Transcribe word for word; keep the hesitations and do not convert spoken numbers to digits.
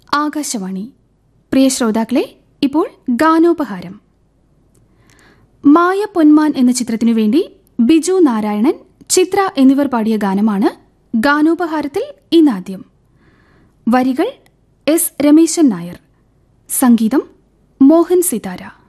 ആകാശവാണി. പ്രിയ ശ്രോതാക്കളെ, ഇപ്പോൾ ഗാനോപഹാരം. മായ പൊന്മാൻ എന്ന ചിത്രത്തിനു വേണ്ടി ബിജു നാരായണൻ, ചിത്ര എന്നിവർ പാടിയ ഗാനമാണ് ഗാനോപഹാരത്തിൽ ഇന്നാദ്യം. വരികൾ എസ് രമേശൻ നായർ, സംഗീതം മോഹൻ സിതാര.